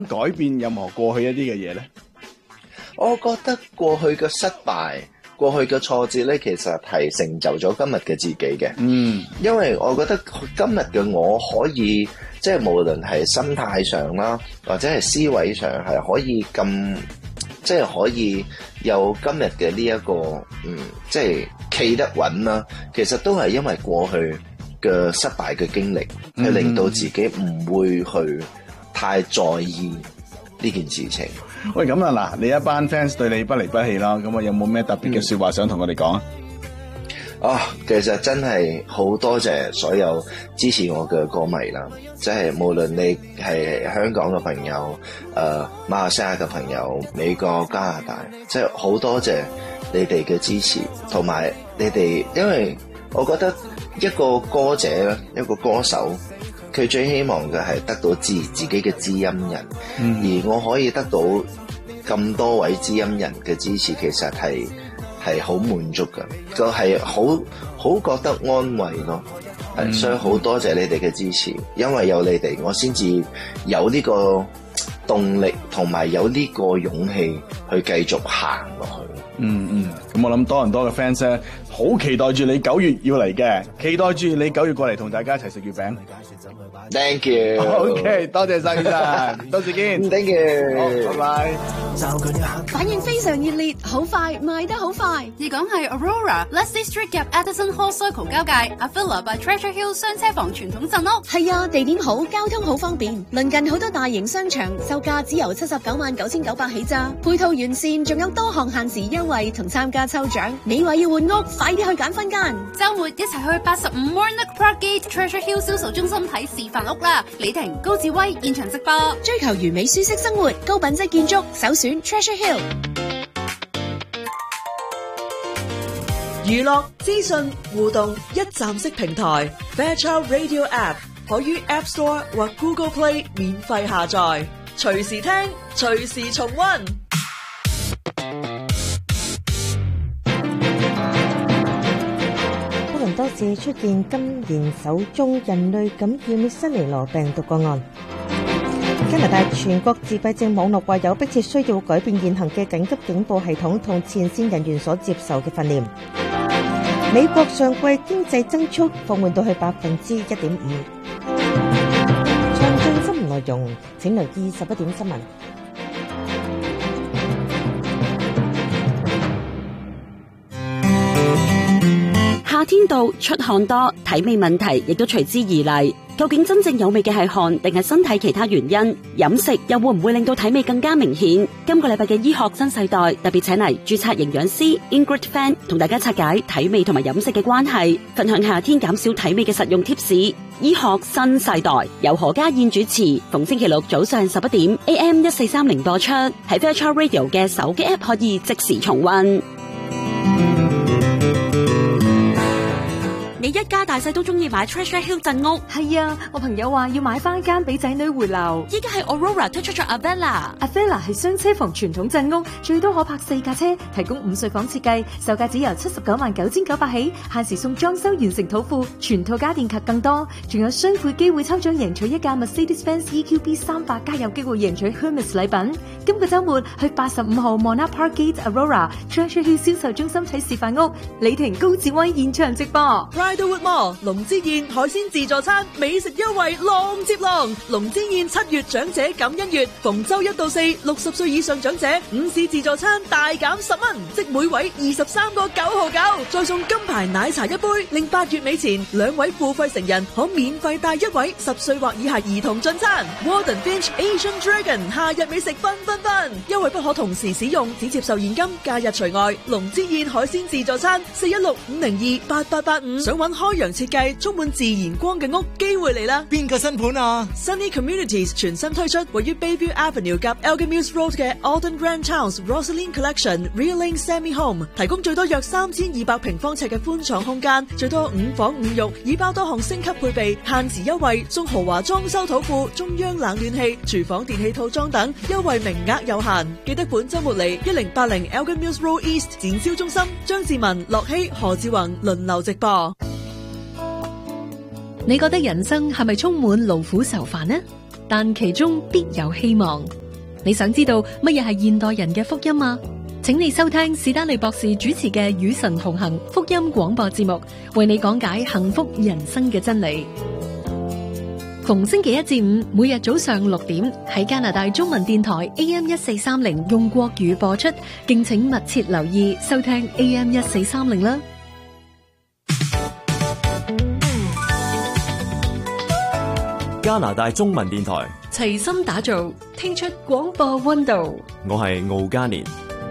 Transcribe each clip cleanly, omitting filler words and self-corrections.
改變任何過去一啲嘅嘢咧？ 我覺得過去嘅失敗、過去嘅挫折咧，其實係成就咗今日嘅自己嘅。因為我覺得今日嘅我可以，即係無論係心態上啦，或者係思維上，係可以咁，即係可以有今日嘅呢一個，即係企得穩啦。其實都係因為過去嘅失敗嘅經歷，係令到自己唔會去太在意呢件事情。 喂，咁啊嗱，你一班 fans 對你不離不棄啦，咁啊有冇咩特別嘅說話想同我哋講啊？ 其實真係好多謝所有支持我嘅歌迷啦，即係無論你係香港嘅朋友、馬來西亞嘅朋友、美國、加拿大，即係好多謝你哋嘅支持，同埋你哋，因為我覺得一個歌者咧，一個歌手，佢最希望嘅係得到自己嘅知音人，而我可以得到咁多位知音人嘅支持，其實係好滿足嘅，就係好覺得安慰咯。所以好多謝你哋嘅支持，因為有你哋，我先至有呢個動力同埋有呢個勇氣去繼續行落去。咁我諗多倫多嘅 fans 咧，好期待住你9月要嚟嘅，期待住你9月過嚟同大家一齊食月餅。 Thank you。 OK， 多謝晒先生，多謝見。 Thank you。 拜拜。 反應非常熱烈，好快賣得好快。 而講係 Aurora、Leslie Street 夾 Addison Hall Circle 交界 Avila by Treasure Hill 雙車房傳統鎮屋。 係啊，地點好，交通好方便，鄰近好多大型商場，售價只由799900起咋，配套完善，仲有多項限時優惠同參加抽獎。你話要換屋，快啲去揀分間。 週末一齊去85 Warnock Park Gate Treasure Hill 銷售中心睇示範屋啦！李婷、高志威現場直播， 追求完美舒適生活，高品質建築，首選 Treasure Hill。 娛樂資訊互動一站式平台 Fairchild Radio App 可於 App Store 或 Google Play 免費下載，隨時聽，隨時重溫。 多倫多市出現今年首宗人類感染新尼羅病毒個案。加拿大全國自閉症網絡話有迫切需要改變現行嘅緊急警報系統同前線人員所接受嘅訓練。美國上季經濟增速放緩到去1.5%。詳盡新聞內容，請留意11點新聞。 夏天到，出汗多，體味問題亦都隨之而嚟。究竟真正有味嘅係汗定係身體其他原因？飲食又會唔會令到體味更加明顯？今個禮拜嘅醫學新世代特別請嚟註冊營養師 Ingrid Fan 同大家拆解體味同埋飲食嘅關係，分享夏天減少體味嘅實用貼士。醫學新世代由何家燕主持，逢星期六早上11點 AM 1430播出，喺 Fairchild Radio 嘅手機 App 可以即時重溫。你一家大細都中意買 Treasure Hill 鎮屋。 係啊，我朋友話要買翻間俾仔女回流。 依家係 Aurora 推出咗 Avila 係雙車房傳統鎮屋，最多可泊4架車，提供5睡房設計，售價只由799900起，限時送裝修完成土庫，全套家電及更多，仲有雙倍機會抽獎贏取一架 Mercedes-Benz EQB 300加，有機會贏取 Hermes 禮品。今個週末去85號 Monarch Park Gate Aurora Treasure Hill 銷售中心睇示範屋，李婷高志威現場直播。 Riderwood Mall 龍之宴海鮮自助餐美食優惠浪接浪，龍之宴7月長者感恩月，逢周1到4 60歲以上長者午市自助餐大減10蚊，即每位23個9.99，再送金牌奶茶一杯，令8月尾前2位付費成人可免費帶1位10歲或以下兒童進餐。Warden Finch Asian Dragon 夏日美食分，優惠不可同時使用，只接受現金，假日除外。龍之宴海鮮自助餐416-502-8885，想揾開揚設計充滿自然光嘅屋，機會嚟啦！ 邊個新盤啊？ Sunny Communities 全新推出位於 Bayview Avenue 及 Elgin-Mills Road 嘅 Alden Grand Towns Rosaline Collection Real Lane Semi Home， 提供最多約3200平方尺嘅寬敞空間，最多5房5浴，已包多項升級配備，限時優惠送豪華裝修土庫、中央冷暖氣、廚房電器套裝等，優惠名額有限，記得本周末嚟1080 Elgin-Mills Road East 展銷中心，張志文、樂希、何志宏輪流直播。 你覺得人生係咪充滿勞苦愁煩呢？ 但其中必有希望。你想知道乜嘢係現代人嘅福音嗎？請你收聽史丹利博士主持嘅《與神同行》福音廣播節目，為你講解幸福人生嘅真理。逢星期一至五，每日早上6點喺加拿大中文電台 AM1430用國語播出，敬請密切留意收聽 AM1430啦。 加拿大中文電台齊心打造，聽出廣播溫度。 我係奧嘉年。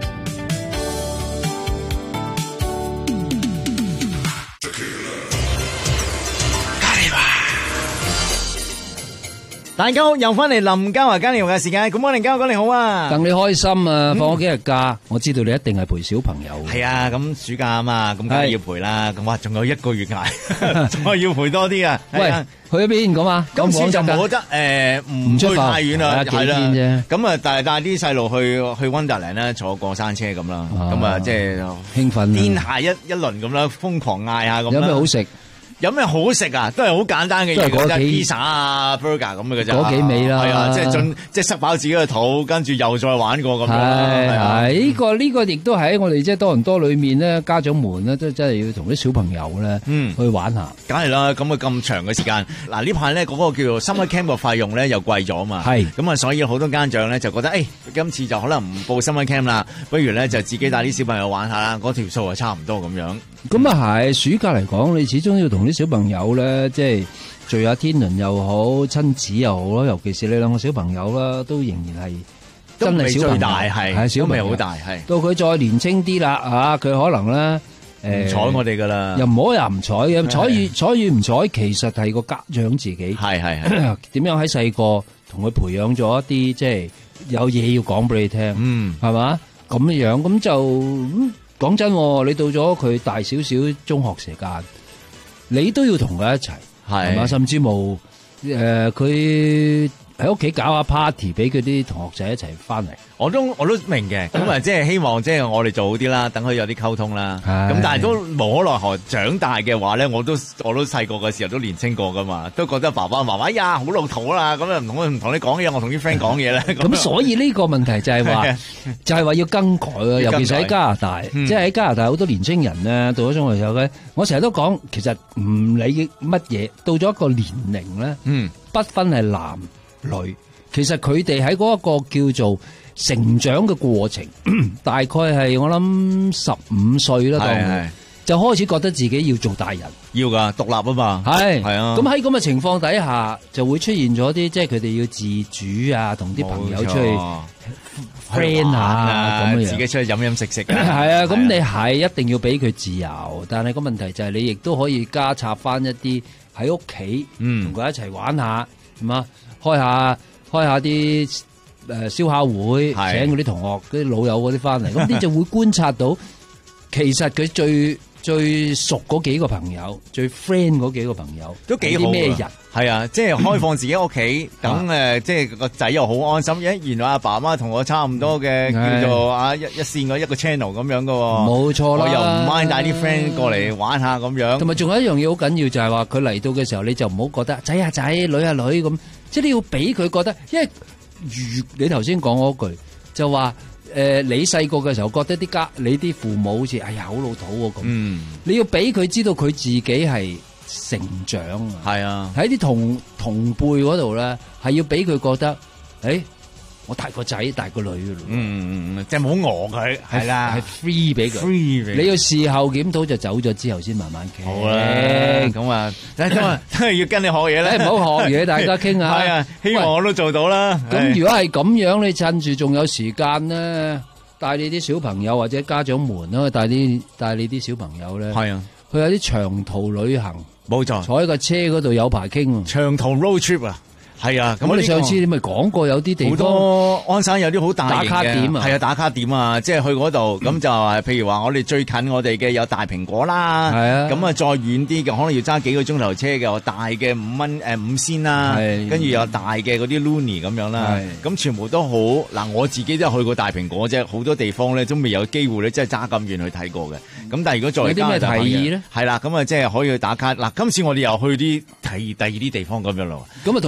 大家好，又翻嚟林嘉華嘉年華嘅時間。咁morning，嘉華哥你好啊！ 戥你開心啊！放咗幾日假，我知道你一定係陪小朋友。 係啊，咁暑假啊嘛，咁梗係要陪啦。咁哇，仲有1個月捱，再要陪多啲啊！ 喂，去咗邊咁啊？ 今次就冇得唔出太遠啦，係啦啫。咁啊，帶啲細路去溫達蘭啦，坐過山車咁啦。咁啊，即係興奮，癲下一輪咁啦，瘋狂嗌下咁。 有咩好食？ 有咩好食啊？都係好簡單嘅嘢，即係披薩啊、burger 咁嘅啫。 嗰幾味啦， 係啊，即係塞飽自己嘅肚，跟住又再玩過咁樣。 係呢個亦都喺我哋即係多倫多裏面咧，家長們咧都真係要同啲小朋友咧，去玩下。 梗係啦，咁啊咁長嘅時間，嗱呢排咧嗰個叫做 summer camp 嘅費用咧又貴咗啊嘛。係咁啊，所以好多家長咧就覺得，今次就可能唔報 summer camp 啦，不如咧就自己帶啲小朋友玩下啦，嗰條數係差唔多咁樣。 咁啊係，暑假嚟講，你始終要同啲小朋友咧，即係聚下天倫又好，親子又好咯。尤其是你兩個小朋友啦，都仍然係真係小朋友，係小朋友好大，係到佢再年青啲啦，佢可能咧唔睬我哋噶啦， 又唔好又唔睬嘅，睬與唔睬，其實係個家長自己係點樣喺細個同佢培養咗一啲即係有嘢要講俾你聽，係嘛咁樣咁就。講真，你到咗佢大少少中學時間，你都要同佢一齊，係嘛？甚至冇佢喺屋企搞下 party， 俾佢啲同學仔一齊翻嚟。我都明嘅，咁啊，即係希望即係我哋做好啲啦，等佢有啲溝通啦。咁但係都無可奈何，長大嘅話咧，我都細個嘅時候都年青過噶嘛，都覺得爸爸媽媽呀好老土啦，咁啊唔同你講嘢，我同啲 friend 講嘢咧。咁所以呢個問題就係話要更改啊，尤其是喺加拿大，即係喺加拿大好多年青人咧，到咗中學時候咧，我成日都講，其實唔理乜嘢，到咗一個年齡咧，不分係男女，其實佢哋喺嗰一個叫做成長嘅過程，大概係我諗15歲啦，當就開始覺得自己要做大人，要噶獨立啊嘛，係啊。咁喺咁嘅情況底下，就會出現咗啲即係佢哋要自主啊，同啲朋友出去 friend 下咁樣，自己出去飲飲食食。係啊，咁你係一定要俾佢自由，但係個問題就係你亦都可以加插翻一啲喺屋企，同佢一齊玩下，係嘛，開下啲燒烤會，請嗰啲同學、嗰啲老友嗰啲翻嚟，咁啲就會觀察到，其實佢最熟嗰幾個朋友，最 friend 嗰幾個朋友都幾好。啲咩人？係啊，即係開放自己屋企，等即係個仔又好安心。原來阿爸阿媽同我差唔多嘅，叫做一線嗰一個 channel 咁樣噶。冇錯啦，我又唔 mind 帶啲 friend 過嚟玩下咁樣。同埋仲有一樣嘢好緊要，就係話佢嚟到嘅時候，你就唔好覺得仔啊仔，女啊女咁，即係你要俾佢覺得，因為如你頭先講嗰句就話。你細個嘅時候覺得你啲父母好似好老土喎咁，你要俾佢知道佢自己係成長啊，係啊，喺啲同輩嗰度咧，係要俾佢覺得，我大個仔大個女嘅咯，即係冇餓佢，係啦，係 free 俾佢，你要事後檢討就走咗之後先慢慢傾。好啦，咁啊，都係要跟你學嘢咧，唔好學嘢，大家傾下。係啊，希望我都做到啦。咁如果係咁樣，你趁住仲有時間咧，帶你啲小朋友或者家長們啦，帶你啲小朋友咧，係啊，去有啲長途旅行，冇錯，坐喺個車嗰度有排傾，長途 road trip 啊。係啊，咁我哋上次你咪講過有啲地方好多安省有啲好大型嘅打卡點啊，係啊，打卡點啊，即係去嗰度咁就係譬如話我哋最近我哋嘅有大蘋果啦，係啊，咁啊再遠啲嘅可能要揸幾個鐘頭車嘅，有大嘅5仙啦，跟住有大嘅嗰啲 Luni 咁樣啦，咁全部都好嗱，我自己都有去過大蘋果啫，好多地方咧都未有機會咧，即係揸咁遠去睇過嘅。咁但係如果作為有啲咩提議咧？係啦，咁啊即係可以去打卡嗱。今次我哋又去啲第二啲地方咁樣咯。咁啊同加拿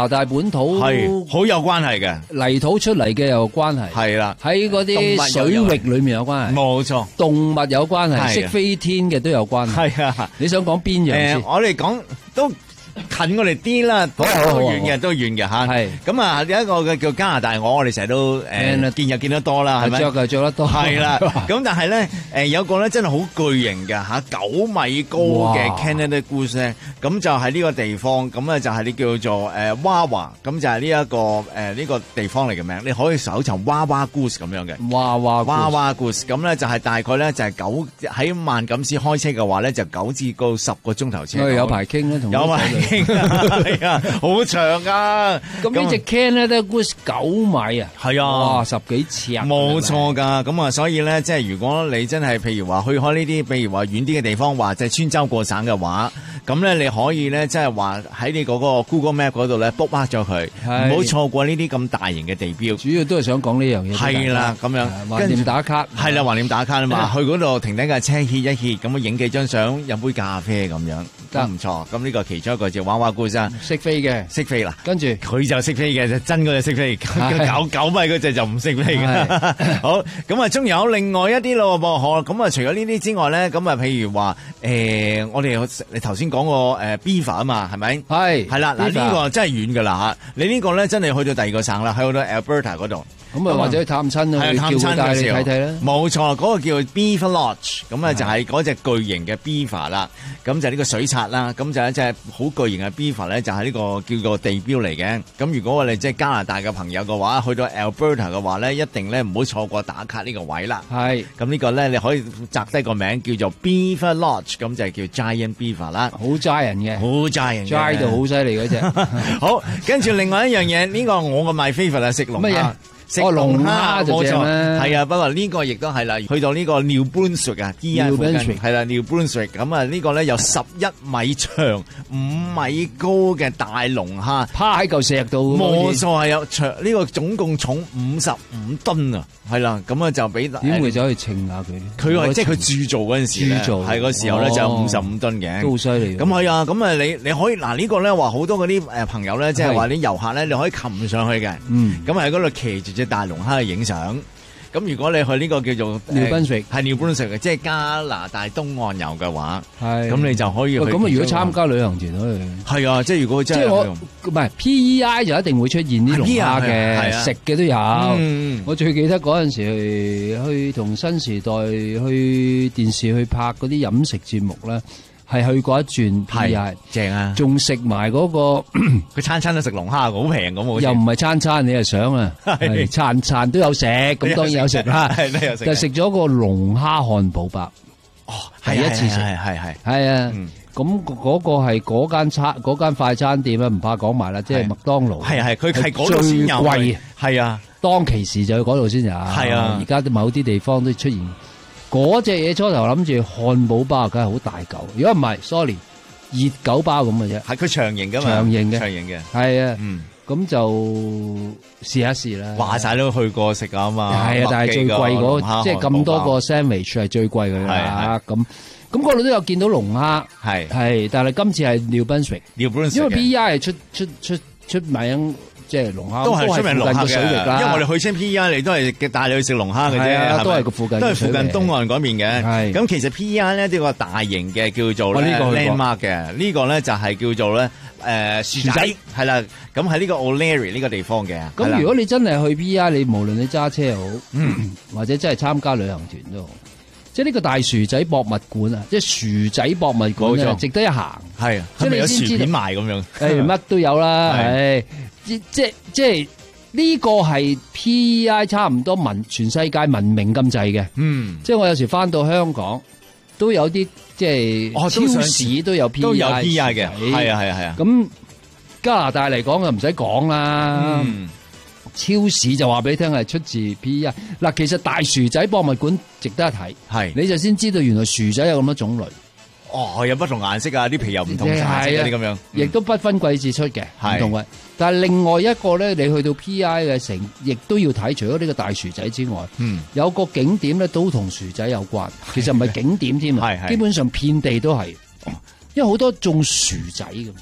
拿大本土係好有關係嘅， 泥土出嚟嘅有關係， 係啦， 喺嗰啲水域裏面有關係， 冇錯， 動物有關係，識飛天嘅都有關係。 係啊， 你想講邊樣先？ 我哋講都近我哋啲啦，都遠嘅，都遠嘅嚇。係咁啊，有一個嘅叫加拿大鵝，我哋成日都見又見得多啦，係咪？着得多。 係啦，咁但係咧有個咧真係好巨型嘅嚇，9米高嘅 Canada Goose 咧，咁就喺呢個地方，咁咧就係你叫做娃娃，咁就係呢一個呢個地方嚟嘅名，你可以搜尋娃娃 Goose 咁樣嘅。娃娃 Goose，咁咧就係大概咧就係喺萬錦市開車嘅話咧，就9至10個鐘頭車。 有排傾啦，同有排。 係啊，好長啊！ 咁呢隻 Canada Goose 9米啊， 係啊， 哇，10幾尺， 冇錯噶。咁啊，所以咧，即係如果你真係譬如話去開呢啲，譬如話遠啲嘅地方，或者穿州過省嘅話，咁咧你可以咧，即係話喺你嗰個 Google Map 嗰度咧 book mark 咗佢，唔好錯過呢啲咁大型嘅地標。 主要都係想講呢樣嘢。 係啦，咁樣橫掂打卡。 係啦，橫掂打卡啊嘛，去嗰度停低架車歇一歇，咁啊影幾張相，飲杯咖啡咁樣，都唔錯。咁呢個其中一個就娃娃 Goose 啊， 識飛嘅， 識飛啦。 跟住佢就識飛嘅，就真嗰隻識飛。9米嗰隻就唔識飛嘅。好，咁啊，仲有另外一啲咯噃。好，咁啊，除咗呢啲之外咧，咁啊，譬如話我哋你頭先講過Beaver 啊嘛，係咪？係啦，嗱呢個真係遠噶啦嚇。你呢個咧真係去到第二個省啦，去到 Alberta 嗰度。 咁啊，或者去探親啊， 探親嘅時候睇睇啦。 冇錯，嗰個叫 Beaver Lodge，咁啊就係嗰隻巨型嘅 Beaver 啦。咁就呢個水獺啦，咁就一隻好巨型嘅 Beaver 咧，就係呢個叫做地標嚟嘅。咁如果我哋即係加拿大嘅朋友嘅話，去到 Alberta 嘅話咧，一定咧唔好錯過打卡呢個位啦。係。咁呢個咧你可以摘低個名叫做 Beaver Lodge，咁就係叫 Giant Beaver 啦。 好齋人嘅， 好齋人嘅， 齋到好犀利嗰隻。 好，跟住另外一樣嘢，呢個我嘅 my favorite 啊，食龍蝦。食龍蝦冇錯，係啊，不過呢個亦都係啦，去到呢個 New Brunswick 啊 ，D.I. 附近係啦 New Brunswick， 咁啊呢個咧有11米長、5米高嘅大龍蝦， 趴喺嚿石度， 冇錯係有長呢個總共重55噸啊，係啦，咁啊就俾點會走去稱下佢？ 佢話即係佢鑄造嗰陣時咧，係嗰時候咧就有55噸嘅， 都好犀利。 咁係啊，咁啊你可以嗱呢個咧話好多嗰啲朋友咧，即係話啲遊客咧，你可以擒上去嘅，咁喺嗰度騎住隻大龍蝦去影相，咁如果你去呢個叫做 New Brunswick 係 New Brunswick 嘅，即係加拿大東岸遊嘅話，咁你就可以去。 咁啊，如果參加旅行團可以。 係啊，即係如果真係我唔係 PEI 就一定會出現啲龍蝦嘅，食嘅都有。我最記得嗰陣時去同新時代去電視去拍嗰啲飲食節目咧。係去過一轉 PEI， 正啊！仲食埋嗰個， 佢餐餐都食龍蝦，好平咁好似。 又唔係餐餐，你係想啊？餐餐都有食，咁當然有食啦。但係食咗個龍蝦漢堡包，哦，係一次食，係啊。咁嗰個係嗰間快餐店啊，唔怕講埋啦，即係麥當勞。係佢係嗰度先有，貴係啊。當其時就去嗰度先有，係啊。而家某啲地方都出現。嗰隻嘢初頭諗住漢堡包，梗係好大嚿。如果唔係 ，sorry， 熱狗包咁嘅啫。係佢長形噶嘛？長形嘅，係啊。咁就試一試啦。話晒都去過食啊嘛。係啊，但係最貴嗰即係咁多個 sandwich 係最貴嘅啦。咁嗰度都有見到龍蝦，係，但係今次係 New Brunswick，因為 PEI 係出名。即係龍蝦都係出名龍蝦嘅，因為我哋去親 PEI 你都係帶你去食龍蝦嘅啫，都係個附近，都係附近東岸嗰邊嘅。咁其實 PEI 咧呢個大型嘅叫做 landmark 嘅，呢個咧就係叫做咧樹仔係啦。咁喺呢個 O'Leary 呢個地方嘅。咁如果你真係去 PEI，你無論你揸車又好，或者真係參加旅行團都好，即係呢個大薯仔博物館啊，即係薯仔博物館咧，值得一行。係啊，即係你先知道賣咁樣，乜都有啦，即係呢個係 PEI 差唔多全世界聞名咁滯嘅，即係我有時翻到香港都有啲即係超市都有 PEI 嘅，係啊。咁加拿大嚟講就唔使講啦，超市就話俾你聽係出自 PEI。嗱，其實大薯仔博物館值得一睇，係你就先知道原來薯仔有咁多種類。哦，有不同顏色啊，啲皮又唔同顏色啊，啲咁樣，亦都不分季節出嘅，唔同嘅。但係另外一個咧，你去到 PEI 嘅城，亦都要睇，除咗呢個大薯仔之外，有個景點咧都同薯仔有關。其實唔係景點添啊，基本上遍地都係，因為好多種薯仔咁。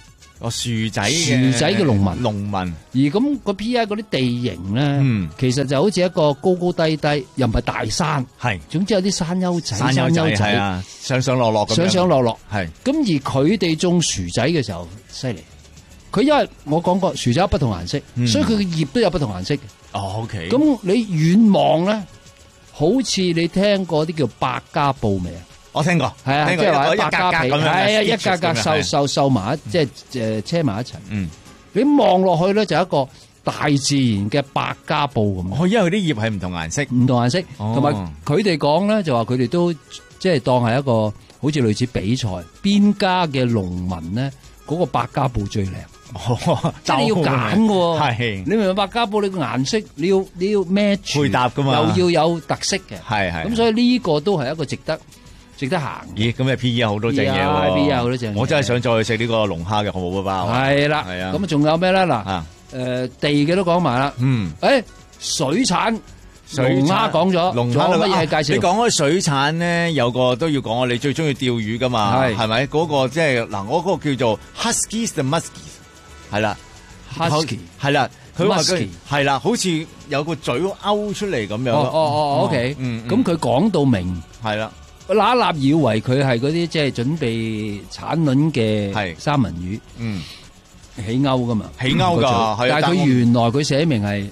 薯仔嘅農民。而咁個 P.I. 嗰啲地形咧，其實就好似一個高高低低，又唔係大山， 係， 總之有啲山丘仔， 係啊，上上落落咁樣， 上落落， 係。 咁而佢哋種薯仔嘅時候犀利，佢因為我講過薯仔有不同顏色，所以佢嘅葉都有不同顏色嘅。 哦 ，OK。 咁你遠望咧，好似你聽過啲叫百家布未啊？ 我聽過， 係啊，即係話百家皮，係啊，一格格收埋，即係車埋一齊。你望落去咧，就一個大自然嘅百家布咁。 哦，因為佢啲葉係唔同顏色， 同埋佢哋講咧，就話佢哋都即係當係一個好似類似比賽，邊家嘅農民咧嗰個百家布最靚。即係你要揀嘅，係你明唔明？百家布你個顏色你要 match 配搭噶嘛， 又要有特色嘅，係咁，所以呢個都係一個值得行。 咦，咁嘅 P.E. 有好多正嘢喎 ，P.E. 有好多正嘢。 我真係想再去食呢個龍蝦嘅漢堡包。 係啦，係啊。咁啊，仲有咩咧？嗱，地嘅都講埋啦。水產龍蝦講咗，仲有乜嘢介紹？ 你講開水產咧，有個都要講，你最中意釣魚噶嘛？係咪？嗰個即係嗱，我嗰個叫做 Huskies the Muskies。係啦 ，husky 係啦，佢話佢係啦，好似有個嘴勾出嚟咁樣。 OK，咁佢講到明係啦， 嗱一立以為佢係嗰啲即係準備產卵嘅三文魚，起鈎噶嘛， 起鈎噶， 但係佢原來佢寫明係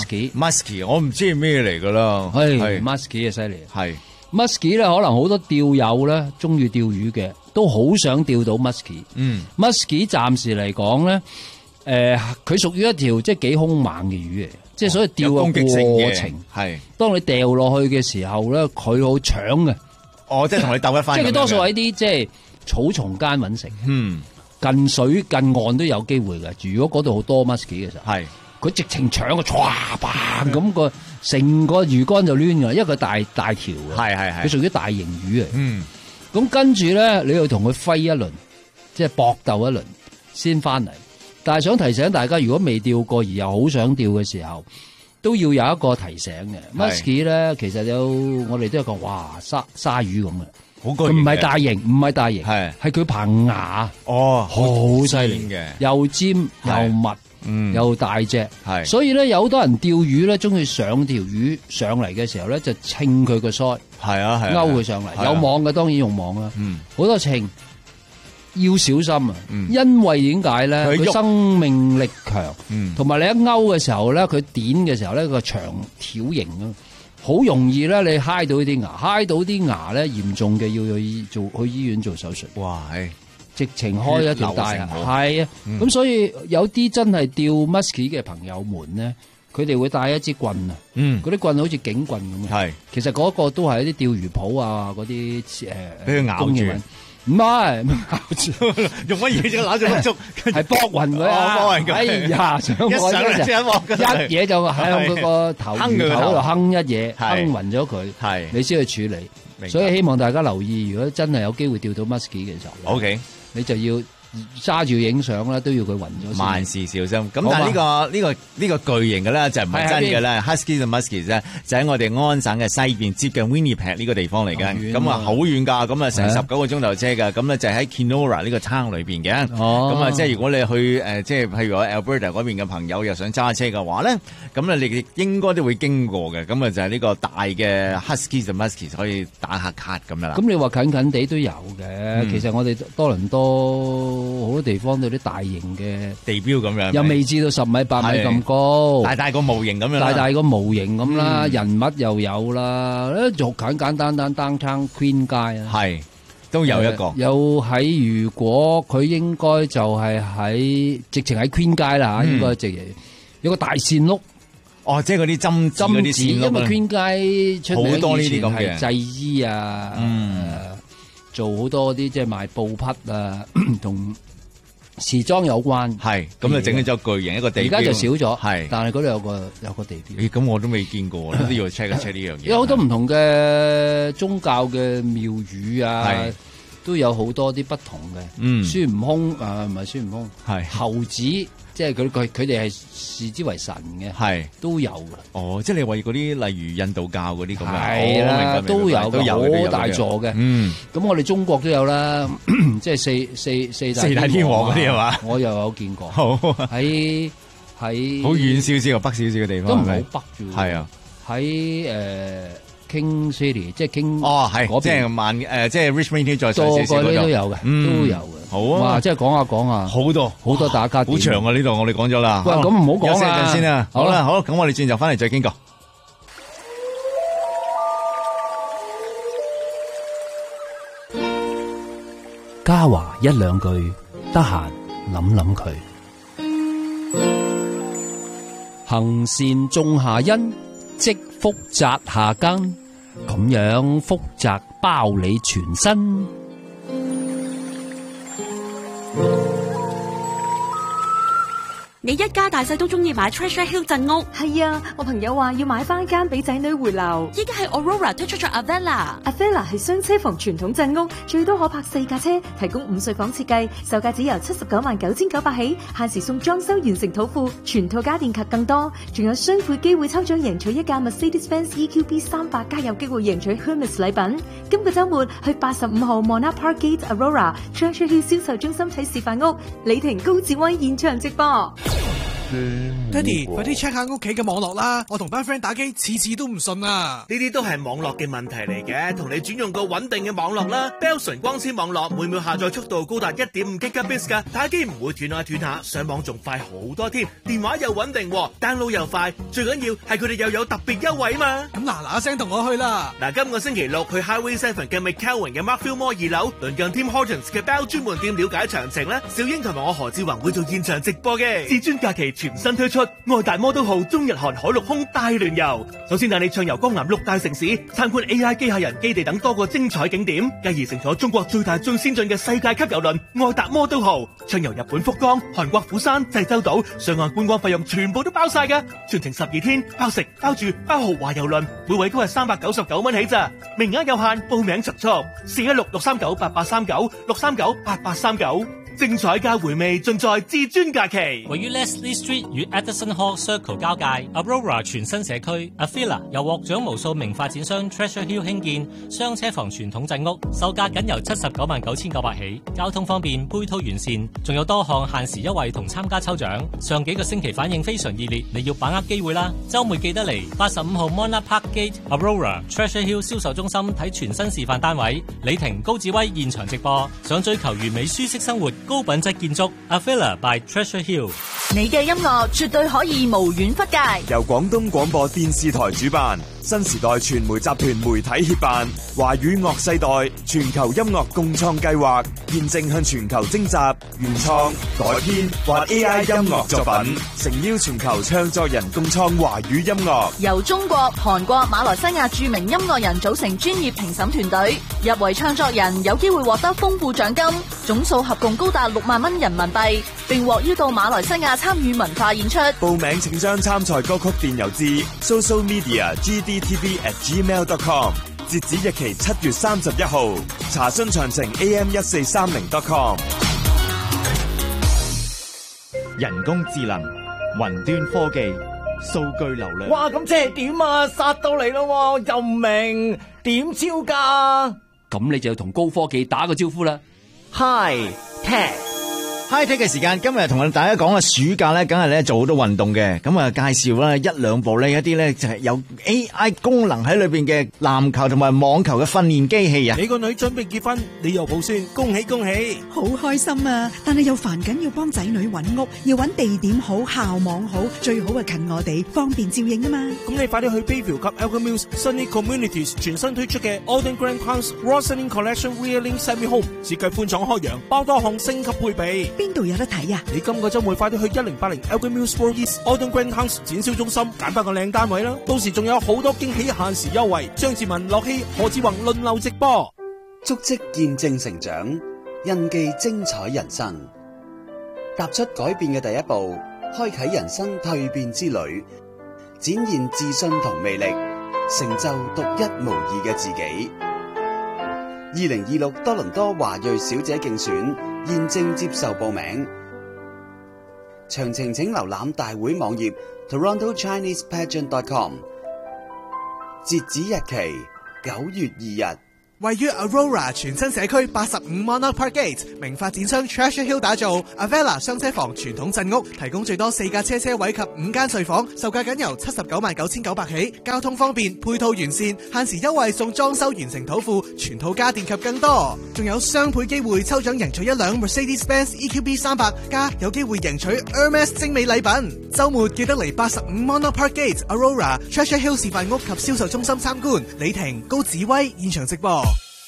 musky， 我唔知係咩嚟噶啦， 係 musky 啊，犀利， 係 musky 咧，可能好多釣友咧中意釣魚嘅，都好想釣到 musky。musky 暫時嚟講咧。佢屬於一條即係幾兇猛嘅魚嚟，即係所以釣嘅過程係，當你掉落去嘅時候咧，佢好搶嘅。 哦，即係同你鬥一番。 即係佢多數喺啲即係草叢間搵食，近水近岸都有機會嘅。如果嗰度好多 musky 嘅時候，係佢直情搶個唰嘭咁個成個魚竿就攣㗎，因為佢大條嘅，係佢屬於大型魚嚟。咁跟住咧，你要同佢揮一輪，即係搏鬥一輪先翻嚟。但係想提醒大家，如果未釣過而又好想釣嘅時候，都要有一個提醒嘅。musky 咧，其實我哋都有個哇鯊魚咁嘅，佢唔係大型，係佢棚牙，好犀利嘅，又尖又密，又大隻，所以咧有好多人釣魚咧，中意上條魚上嚟嘅時候咧，就稱佢個腮，勾佢上嚟，有網嘅當然用網啦，好多稱。要小心啊！因為點解咧？佢生命力強，同埋你一勾嘅時候咧，佢點嘅時候咧，個長條形啊，好容易咧，你揩到啲牙，揩到啲牙咧，嚴重嘅要去醫院做手術。哇！直情開一條大牙，係啊！咁所以有啲真係釣 musky 嘅朋友們咧，佢哋會帶一支棍啊，嗰啲棍好似警棍咁嘅。係，其實嗰個都係一啲釣魚鋪啊，嗰啲俾佢咬住。 唔係， 用乜嘢啫？攞住碌竹， 係搏暈佢啊！搏暈佢，哎呀，一上嚟即刻一嘢就喺佢個頭度哼一嘢，哼暈咗佢，係你先去處理。所以希望大家留意，如果真係有機會釣到 musky 嘅時候，OK，你就要揸住影相啦，都要佢暈咗。 萬事小心。咁但係呢個巨型嘅咧就唔係真嘅咧 ，Husky 同 Musky 啫，就喺我哋安省嘅西邊，接近 Winnipeg 呢個地方嚟嘅。咁啊好遠㗎，咁啊成19個鐘頭車㗎。咁咧就喺 Kenora 呢個 town 裏邊嘅。咁啊即係如果你去即係譬如我 Alberta 嗰邊嘅朋友又想揸車嘅話咧，咁你哋應該都會經過嘅。咁啊就係呢個大嘅 Husky 同 Musky 可以打下卡咁樣啦。 咁你話近近地都有嘅，其實我哋多倫多。好多地方都有啲大型嘅地標咁樣， 又未至到10米8米咁高， 大個模型咁樣， 大個模型咁啦，人物又有啦，就簡單Downtown Queen 街啊， 係都有一個， 有喺如果佢應該就係喺直情喺 Queen 街啦嚇，應該直情有個大線碌， 哦，即係嗰啲針子，因為 Queen 街出名好多呢啲咁嘅製衣啊，做好多啲即係賣布匹啊，同時裝有關。係咁就整咗隻巨型一個地標。而家就少咗，係，但係嗰度有個地標。咁我都未見過，都要 check 一 check 呢樣嘢。有好多唔同嘅宗教嘅廟宇啊， 都有好多啲不同嘅。孫悟空唔係孫悟空，係猴子，即係佢哋係視之為神嘅，係都有嘅。 哦，即係你話嗰啲例如印度教嗰啲咁樣， 係啦，都有好大座嘅。咁我哋中國都有啦，即係四大天王嗰啲係嘛？我又有見過。好喺好遠少少、北少少嘅地方， 都唔係好北住。 係啊， 喺King City， 即係 King 係嗰邊，即係 Richmond 再上少少嗰度都有嘅，都有嘅。 好啊， 哇！即係講下，好多打卡點， 好長啊！呢度我哋講咗啦。 喂，咁唔好講啦， 先啊。好啦，好，咁我哋轉頭翻嚟再傾過。 嘉華一兩句，得閒諗諗佢。行善種下因，積福澤下根，咁樣福澤包你全身。 你一家大細都中意買 Treasure Hill 鎮屋。 係啊，我朋友話要買翻間俾仔女回流。 依家係 Aurora 推出咗 Avella 係雙車房傳統鎮屋，最多可泊4架車，提供5睡房設計，售價只由799900起，限時送裝修完成土庫，全套家電及更多，仲有雙倍機會抽獎贏取一架 Mercedes-Benz EQB 300，加有機會贏取 Hermes 禮品。今個週末去85號 Monarch Park Gate Aurora Treasure Hill 銷售中心睇示範屋，李婷高志威現場直播。 爹哋，快啲 check 下屋企嘅網絡啦！我同班 friend 打機，次次都唔順啊！ 呢啲都係網絡嘅問題嚟嘅，同你轉用個穩定嘅網絡啦。Belson 光纖網絡每秒下載速度高達 1.5 Gbps 噶，打機唔會斷下斷下，上網仲快好多添。電話又穩定，download 又快，最緊要係佢哋又有特別優惠嘛！ 咁嗱聲同我去啦！ 今個星期六去 Highway 7嘅 McKelvin 嘅 Markfield Mall 2樓，鄰近 Tim Hortons 嘅包專門店了解詳情啦。小英同埋我何志宏會做現場直播嘅。至尊假期全新推出愛達摩都號中日韓海陸空大聯遊，首先帶你暢遊江南6大城市，參觀 AI 機械人基地等多個精彩景點，繼而乘坐中國最大最先進嘅世界級郵輪愛達摩都號，暢遊日本福岡、韓國釜山、濟州島，上岸觀光費用全部都包晒㗎，全程12天，包食包住包豪華郵輪，每位都係399蚊起咋，名額有限，報名速416-639-8839 639-8839。精彩加回味盡在至尊假期。 位於 Leslie Street 與 Edison Hall Circle 交界 Aurora 全新社區 Avella 由獲獎無數名發展商 Treasure Hill 興建雙車房傳統鎮屋，售價僅由799900起，交通方便，配套完善，仲有多項限時優惠同參加抽獎。上幾個星期反應非常熱烈，你要把握機會啦！週末記得嚟85號 Monarch Park Gate Aurora Treasure Hill 銷售中心睇全新示範單位，李婷高志威現場直播。想追求完美舒適生活，高品質建築 Avella by Treasure Hill。 你嘅音樂絕對可以無遠弗屆。 由廣東廣播電視台主辦，新時代傳媒集團媒體協辦，華語樂世代全球音樂共創計劃，現正向全球徵集原創、改編或 AI 音樂作品，誠邀全球唱作人共創華語音樂。 由中國、韓國、馬來西亞著名音樂人組成專業評審團隊，入圍唱作人有機會獲得豐富獎金，總數合共高達6萬蚊人民幣，並獲邀到馬來西亞參與文化演出。 報名請將參賽歌曲電郵至 socialmedia@gdtv@gmail.com， 截止日期7月31號。查詢詳情 am1430.com。 人工智能、雲端科技、數據流量。 哇！咁即係點啊？殺到嚟咯，又唔明點招㗎？ 咁你就要同高科技打個招呼啦。 High Tech。 High Tech 嘅時間，今日同大家講暑假咧，梗係咧做好多運動嘅。咁啊，介紹啦1-2部呢一啲咧就係有 AI 功能喺裏邊嘅籃球同埋網球嘅訓練機器啊！ 你個女準備結婚，你又抱孫，恭喜恭喜！ 好開心啊！但係又煩緊要幫仔女揾屋，要揾地點好、校網好，最好係近我哋，方便照應啊嘛！ 咁你快啲去 Bayview 及 Elgin Mills Sunny Communities 全新推出嘅 Alden Grand House Roslyn Collection Realing Semi Home， 設計寬敞開揚，包多項升級配備。 邊度有得睇啊？ 你今個週末快啲去1080 Elgin Mills Road East Alden Grand House 展銷中心揀翻個靚單位啦！到時仲有好多驚喜限時優惠。張志文、樂希、何志宏輪流直播， 足跡見證成長，印記精彩人生。踏出改變嘅第一步，開啟人生蛻變之旅，展現自信同魅力，成就獨一無二嘅自己。 2026多倫多華裔小姐競選現正接受報名，詳情請瀏覽大會網頁 TorontoChinesePageant.com， 截止日期9月2日。 位於 Aurora 全新社區85 Monarch Park Gate， 名發展商 Treasure Hill 打造 Avella 雙車房傳統鎮屋，提供最多4架車位及5間睡房，售價僅由799900起，交通方便，配套完善，限時優惠送裝修完成土庫、全套家電及更多，仲有雙倍機會抽獎贏取一輛 Mercedes-Benz EQB 300，加有機會贏取 Hermes 精美禮品。週末記得嚟85 Monarch Park Gate Aurora Treasure Hill 示範屋及銷售中心參觀。李婷、高子威現場直播。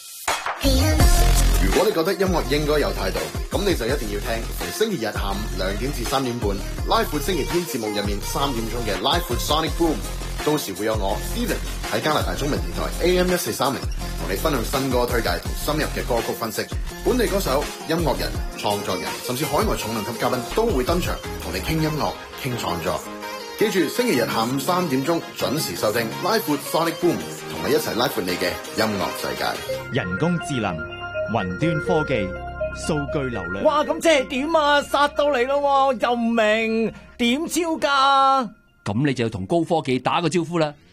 如果你覺得音樂應該有態度，咁你就一定要聽逢星期日下午2點至3點半拉闊星期天節目入面3點鐘嘅拉闊 Sonic Boom， 到時會有我 Steven 喺加拿大中文電台 AM1430同你分享新歌推介同深入嘅歌曲分析，本地歌手、音樂人、創作人甚至海外重量級嘉賓都會登場同你傾音樂、傾創作。記住星期日下午3點鐘準時收聽拉闊 Sonic Boom， 同你一齊拉闊你嘅音樂世界。 人工智能、雲端科技、數據流量。 哇，咁即係點啊？殺到嚟咯，又唔明點招㗎？ 咁你就同高科技打個招呼啦。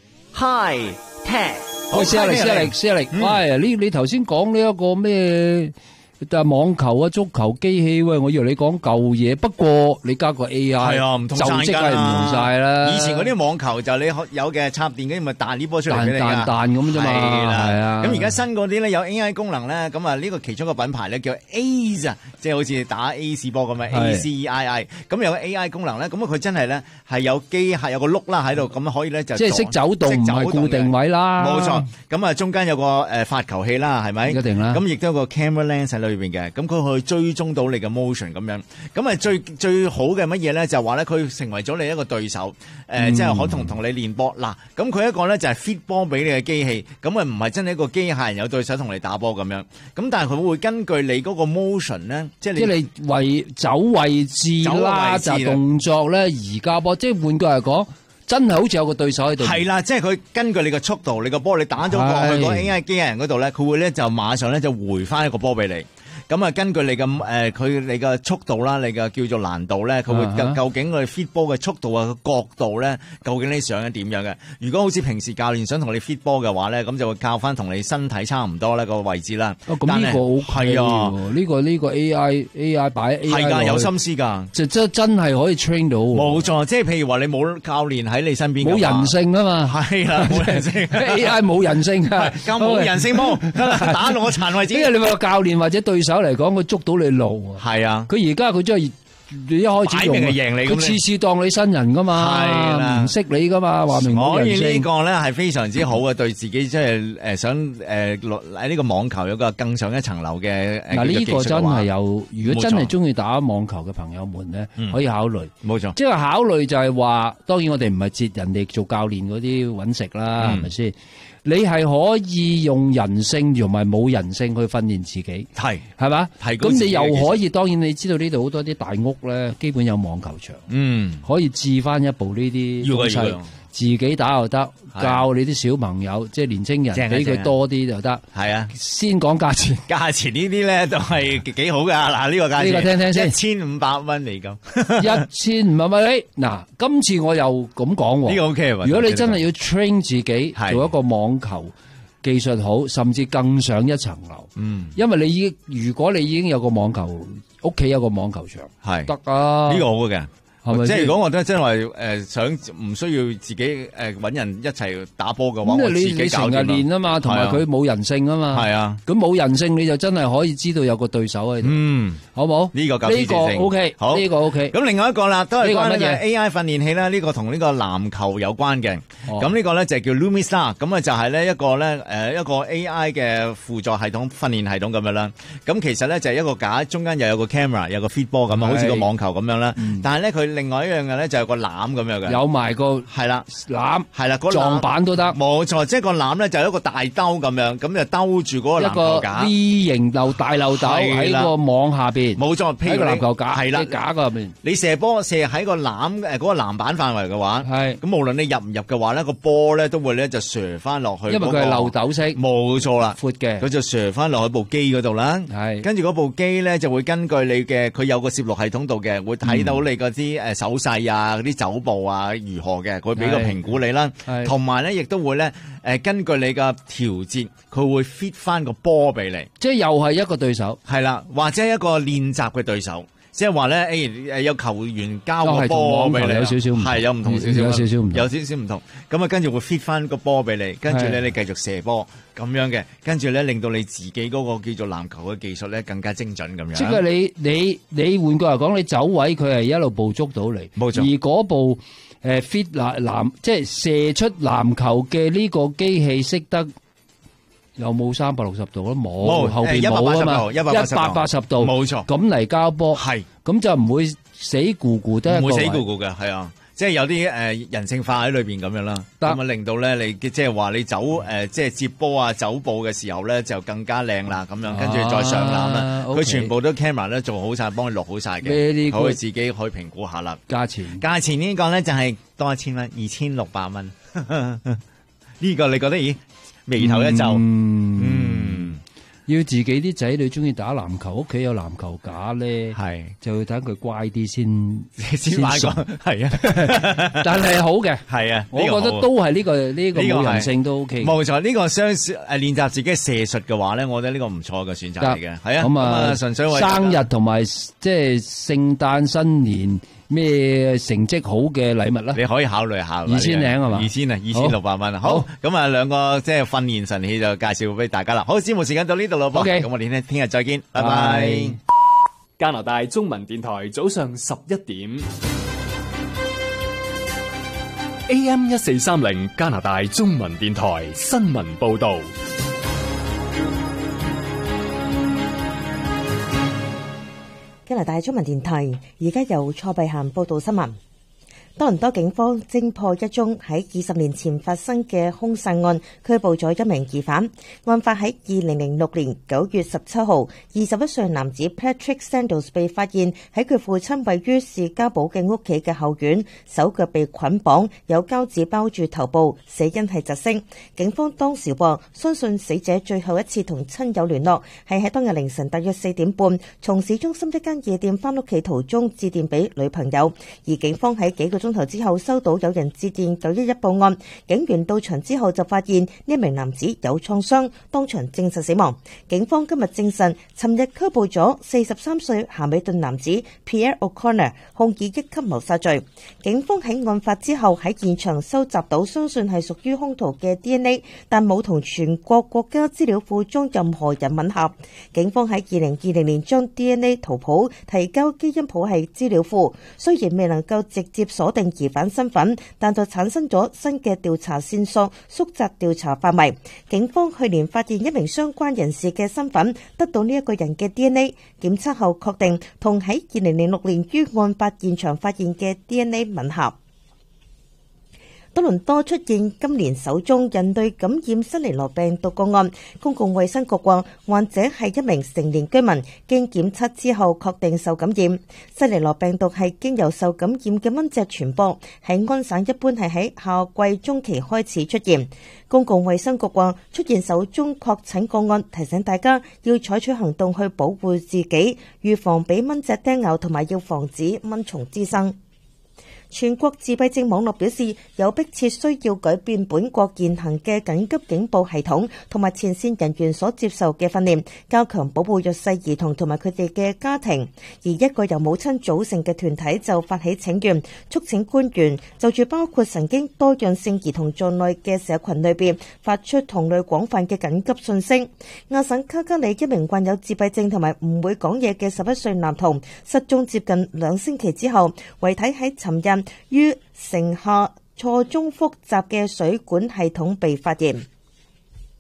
Hi Tech， 喂，施力，喂，你頭先講呢一個咩？但係網球啊、足球機器，喂，我以為你講舊嘢，不過你加個 AI， 係啊，唔同晒㗎， 就即係唔同晒啦。 以前嗰啲網球就你有嘅插電，跟住咪彈呢波出嚟俾你㗎， 彈咁啫嘛。係啊。 咁而家新嗰啲咧有 AI 功能咧，咁啊呢個其中一個品牌咧叫 Ace 啊，即係好似打 AC 波咁樣 ACEII， 咁有個 AI 功能咧，咁佢真係咧係有機械有個轆啦喺度，咁可以咧就即係識走動，唔係固定位啦。 冇錯。咁啊中間有個發球器啦，係咪？ 一定啦。 咁亦都有個 camera lens 喺裏邊嘅，咁佢可以追蹤到你嘅 motion 咁樣。咁啊最好嘅乜嘢咧？就話咧佢成為咗你一個對手，即係可同你練波。嗱，咁佢一個咧就係 fit 波俾你嘅機器，咁啊唔係真係一個機械人有對手同你打波咁樣。咁但係佢會根據你嗰個 motion 咧，即係你走位置啦，就動作咧而家波，即係換句嚟講。真係好似有個對手喺度。 係啦，即係佢根據你個速度，你個波你打咗過去個 AI 機器人嗰度咧，佢會咧就馬上咧就回翻一個波俾你。咁啊，根據你嘅你嘅速度啦，你嘅叫做難度咧，佢會究竟佢 fit 波嘅速度啊、角度咧，究竟你想係點樣嘅？如果好似平時教練想同你 fit 波嘅話咧，咁就會教翻同你身體差唔多咧個位置啦。 咁呢個好係啊，呢個 AI 擺 AI 係㗎，有心思㗎， 就真係可以 train 到。冇錯，即係譬如話你冇教練喺你身邊， 冇人性啊嘛。係啦，冇人性 AI 冇人性㗎， 咁冇人性波打到我殘為止。 因為你話個教練或者對手嚟講，佢捉到你路啊！係啊，佢而家佢真係你一開始用，擺明係贏你，佢次次當你新人噶嘛，係啦，唔識你噶嘛，話明冇人性。 所以呢個咧係非常之好嘅，對自己即係想喺呢個網球有個更上一層樓嘅嗱，呢個真係有。如果真係中意打網球嘅朋友們咧，可以考慮。 冇錯， 即係考慮就係話，當然我哋唔係接人哋做教練嗰啲揾食啦，係咪先？你係可以用人性同埋冇人性去訓練自己，係嘛？咁你又可以，當然你知道呢度好多啲大屋咧，基本有網球場，可以置翻一部呢啲東西，自己打又得，教你啲小朋友，即係年青人，俾佢多啲就得。係啊，先講價錢， 價錢呢啲咧都係幾好噶。嗱，呢個價錢， 呢個聽聽先 ，1500蚊嚟咁 ，1500蚊。嗱，今次我又咁講， 呢個 OK。 如果你真係要 train 自己做一個網球技術好，甚至更上一層樓，因為你如果你已經有個網球，屋企有個網球場，係得啊， 呢個好嘅。即係如果我真係話想唔需要自己搵人一齊打波嘅話，我自己搞掂啦。你成日練啊嘛，同埋佢冇人性啊嘛。係啊，咁冇人性你就真係可以知道有個對手喺度。好冇？呢個夠知性。OK，好，呢個 OK。咁另外一個啦，都係關於 AI 訓練器啦。呢個同呢個籃球有關嘅。咁呢個咧就係叫 Lumistar。咁啊就係咧一個AI 嘅輔助系統訓練系統咁樣啦。咁其實咧就係一個架，中間又有個 camera， 有個 feed ball 咁啊，好似個網球咁樣啦。但係咧佢另外一樣嘅咧就係個籃咁樣嘅， 有埋個係啦籃， 係啦個撞板都得， 冇錯，即係個籃咧就係一個大兜咁樣，咁就兜住嗰個籃球架， 一個 V 型大漏斗喺個網下邊， 冇錯， 喺個籃球架係啦， 架嗰入邊， 你射波射喺個籃嗰個籃板範圍嘅話，係咁無論你入唔入嘅話咧，個波咧都會咧就射翻落去， 因為佢係漏斗式， 冇錯啦， 闊嘅， 佢就射翻落去部機嗰度啦，係，跟住嗰部機咧就會根據你嘅，佢有個攝錄系統度嘅，會睇到你嗰啲手勢啊、嗰啲走步啊如何嘅，佢俾個評估你啦，同埋咧亦都會咧根據你嘅調節，佢會 fit 翻個波俾你， 即係又係一個對手， 係啦，或者一個練習嘅對手。即係話咧，有球員交個波俾你， 有少少唔同， 係有唔同少少， 有少少唔同， 有少少唔同。咁啊，跟住會 fit 翻個波俾你，跟住咧你繼續射波咁樣嘅，跟住咧令到你自己嗰個叫做籃球嘅技術咧更加精準咁樣。 即係你換句話講，你走位佢係一路捕捉到你， 冇錯。 而嗰部fit 籃即係射出籃球嘅呢個機器識得。有冇360度咯？冇，後邊冇啊嘛，180度，冇錯。咁嚟交波，係咁就唔會死咕咕得， 唔會死咕咕嘅，係啊，即係有啲人性化喺裏邊咁樣啦。咁啊，令到咧你即係話你走即係接波啊走步嘅時候咧就更加靚啦。咁樣跟住再上籃啦，佢全部都 camera 咧做好晒，幫佢錄好晒嘅，可以自己可以評估下啦。價錢呢個咧就係多1000蚊，2600蚊。呢個你覺得咦？眉頭一皺， 要自己啲仔女中意打籃球，屋企有籃球架咧，係就要等佢乖啲先買個， 係啊， 但係好嘅， 係啊， 我覺得都係呢個冇人性都 OK， 冇錯，呢個練習自己射術嘅話咧，我覺得呢個唔錯嘅選擇嚟嘅，係啊， 咁啊， 純粹為生日同埋即係聖誕新年。咩成績好嘅禮物啦？ 你可以考慮下 2000零係嘛 ？2000啊，2600蚊啊！好，咁啊，兩個即係訓練神器就介紹俾大家啦。好，節目時間到呢度咯噃。OK，咁我哋咧聽日再見，拜拜。 加拿大中文電台早上11點 ，AM 1430加拿大中文電台新聞報道。 加拿大中文電台而家由蔡碧嫻報道新聞。多倫多警方偵破一宗喺20年前發生嘅兇殺案，拘捕咗一名疑犯。案發喺2006年9月17號，21歲男子 Patrick Sandals 被發現喺佢父親位於士嘉堡嘅屋企嘅後院，手腳被捆綁，有膠紙包住頭部，死因係窒息。警方當時話，相信死者最後一次同親友聯絡係喺當日凌晨大約4點半，從市中心一間夜店翻屋企途中致電俾女朋友，而警方喺幾個鐘頭之後收到有人致電911報案，警員到場之後就發現呢名男子有創傷，當場證實死亡。警方今日證實，尋日拘捕咗43歲夏美頓男子 Pierre O'Connor， 控以1級謀殺罪。警方喺案發之後喺現場收集到相信係屬於兇徒嘅 DNA， 但冇同全國國家資料庫中任何人吻合。警方喺2020年將 DNA 圖譜提交基因譜系資料庫，雖然未能夠直接鎖定疑犯身份，但就產生咗新嘅調查線索，縮窄調查範圍。警方去年發現一名相關人士嘅身份，得到呢一個人嘅 DNA 檢測後確定同喺2006年於案發現場發現嘅 DNA 吻合。多倫多出現今年首宗人類感染西尼羅病毒個案，公共衛生局話患者係一名成年居民，經檢測之後確定受感染。西尼羅病毒係經由受感染嘅蚊隻傳播，喺安省一般係喺夏季中期開始出現。公共衛生局話出現首宗確診個案，提醒大家要採取行動去保護自己，預防俾蚊隻叮咬，同埋要防止蚊蟲滋生。全國自閉症網絡表示，有迫切需要改變本國現行嘅緊急警報系統同埋前線人員所接受嘅訓練，加強保護弱勢兒童同埋佢哋嘅家庭。而一個由母親組成嘅團體就發起請願，促請官員就住包括神經多樣性兒童在內嘅社群裏邊發出同類廣泛嘅緊急訊息。亞省卡加里一名患有自閉症同埋唔會講嘢嘅11歲男童失蹤接近2星期之後，遺體喺尋日於城下錯綜複雜嘅水管系統被發現。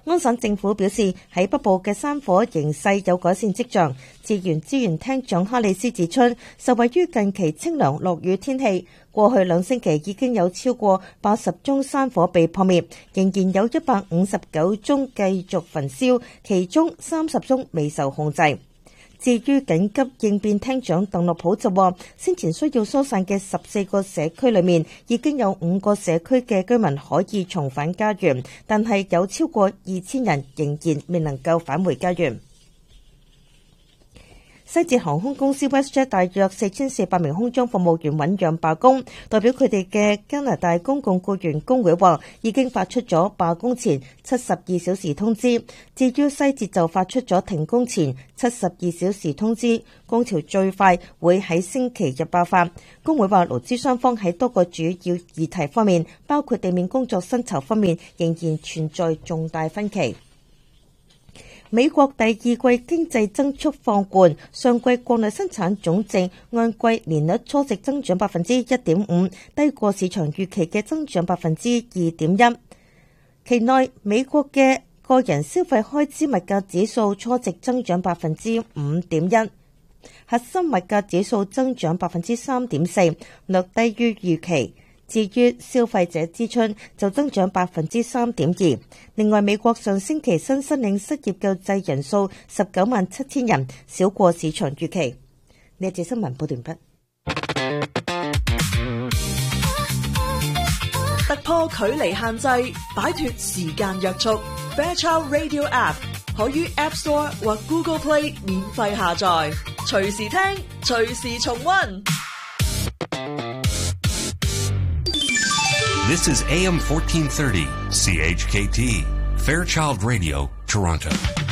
安省政府表示，喺北部嘅山火形勢有改善跡象。自然資源廳長哈里斯指出，受惠於近期清涼落雨天氣，過去2星期已經有超過80宗山火被撲滅，仍然有159宗繼續焚燒，其中30宗未受控制。至於緊急應變廳長鄧洛普就話，先前需要疏散嘅14個社區裏面，已經有5個社區嘅居民可以重返家園，但係有超過2000人仍然未能夠返回家園。西捷航空公司 WestJet 大約4400名空中服務員醞釀罷工，代表佢哋嘅加拿大公共僱員工會話已經發出咗罷工前72小時通知。至於西捷就發出咗停工前72小時通知，工潮最快會喺星期日爆發。工會話勞資雙方喺多個主要議題方面，包括地面工作薪酬方面，仍然存在重大分歧。美國第二季經濟增速放緩，上季國內生產總值按季年率初值增長 1.5%， 低過市場預期嘅增長 2.1%。期內美國嘅個人消費開支物價指數初值增長 5.1%， 核心物價指數增長 3.4%， 略低於預期。至於消費者支出就增長 3.2%。另外，美國上星期新申領失業救濟人數197000人，少過市場預期。呢一節新聞報道完畢。 突破距離限制，擺脫時間約束。Fairchild Radio App 可於 App Store 或 Google Play 免費下載，隨時聽，隨時重溫。 This is AM 1430, CHKT, Fairchild Radio, Toronto.